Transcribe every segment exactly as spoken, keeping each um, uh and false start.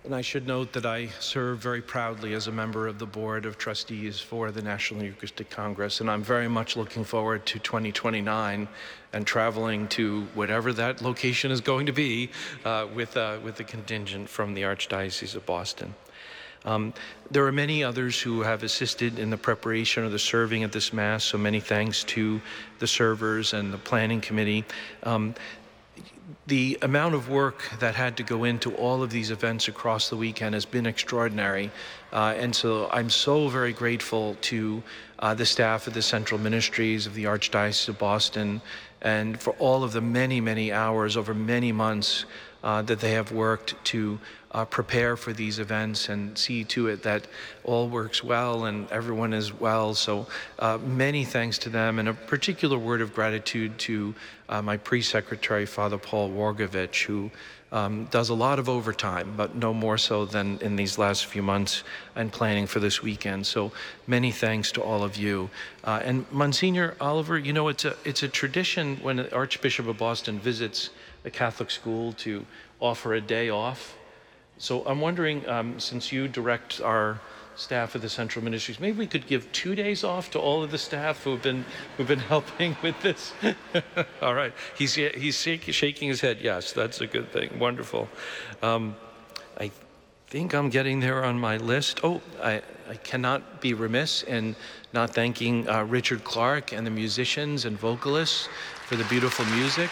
And I should note that I serve very proudly as a member of the Board of Trustees for the National Eucharistic Congress, and I'm very much looking forward to twenty twenty-nine and traveling to whatever that location is going to be uh, with, uh, with the contingent from the Archdiocese of Boston. Um, there are many others who have assisted in the preparation of the serving at this Mass, so many thanks to the servers and the planning committee. Um, The amount of work that had to go into all of these events across the weekend has been extraordinary. Uh, and so I'm so very grateful to uh, the staff of the Central Ministries of the Archdiocese of Boston and for all of the many, many hours over many months uh, that they have worked to uh, prepare for these events and see to it that all works well and everyone is well. So uh, many thanks to them, and a particular word of gratitude to uh, my pre-secretary, Father Paul Wargovich, who um, does a lot of overtime, but no more so than in these last few months and planning for this weekend. So many thanks to all of you. Uh, and Monsignor Oliver, you know, it's a, it's a tradition when the Archbishop of Boston visits a Catholic school to offer a day off. So I'm wondering, um, since you direct our staff of the Central Ministries, maybe we could give two days off to all of the staff who have been who've been helping with this. All right, he's he's shaking his head. Yes, that's a good thing. Wonderful. Um, I think I'm getting there on my list. Oh, I, I cannot be remiss in not thanking uh, Richard Clark and the musicians and vocalists for the beautiful music.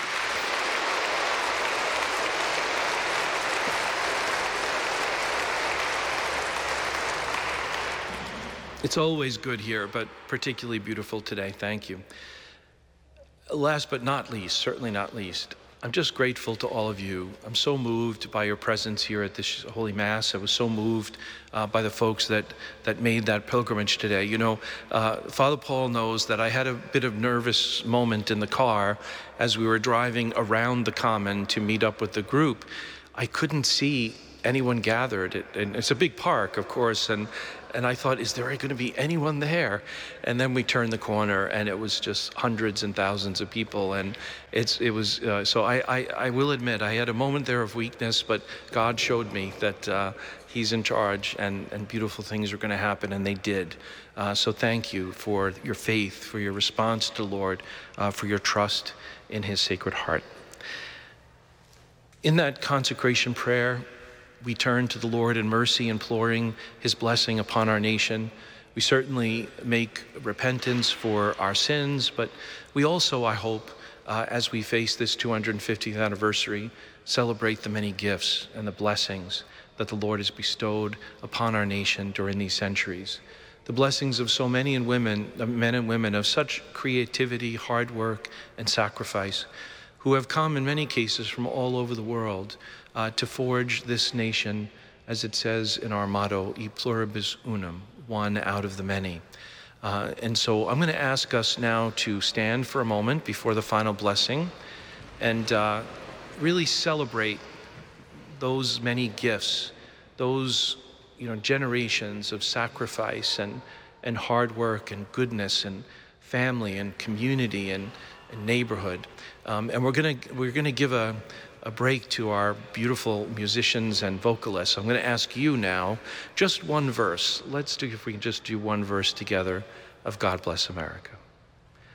It's always good here, but particularly beautiful today. Thank you. Last but not least, certainly not least, I'm just grateful to all of you. I'm so moved by your presence here at this Holy Mass. I was so moved uh, by the folks that, that made that pilgrimage today. You know, uh, Father Paul knows that I had a bit of nervous moment in the car as we were driving around the Common to meet up with the group. I couldn't see anyone gathered. It, and it's a big park, of course, and And I thought, is there going to be anyone there? And then we turned the corner, and it was just hundreds and thousands of people. And it's it was uh, so I, I I will admit I had a moment there of weakness, but God showed me that uh, He's in charge, and and beautiful things are going to happen, and they did. Uh, so thank you for your faith, for your response to the Lord, uh, for your trust in His Sacred Heart. In that consecration prayer, we turn to the Lord in mercy, imploring His blessing upon our nation. We certainly make repentance for our sins, but we also, I hope, uh, as we face this two hundred fiftieth anniversary, celebrate the many gifts and the blessings that the Lord has bestowed upon our nation during these centuries. The blessings of so many and women, men and women of such creativity, hard work, and sacrifice, who have come in many cases from all over the world uh, to forge this nation, as it says in our motto, E pluribus unum, one out of the many. Uh, and so I'm going to ask us now to stand for a moment before the final blessing and uh, really celebrate those many gifts, those you know generations of sacrifice and, and hard work and goodness and family and community and, and neighborhood. Um, and we're going to we're going to give a, a break to our beautiful musicians and vocalists. I'm going to ask you now, just one verse. Let's do, if we can just do one verse together of God Bless America.